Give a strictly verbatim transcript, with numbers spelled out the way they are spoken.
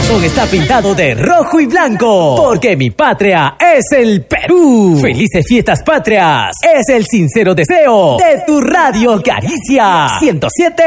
corazón está pintado de rojo y blanco, porque mi patria es el Perú. Felices fiestas patrias, es el sincero deseo de tu Radio Caricia ciento siete